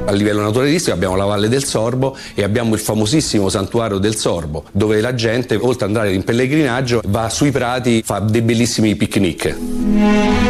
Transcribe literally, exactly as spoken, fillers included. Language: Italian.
A livello naturalistico abbiamo la Valle del Sorbo e abbiamo il famosissimo Santuario del Sorbo, dove la gente, oltre ad andare in pellegrinaggio, va sui prati, fa dei bellissimi picnic.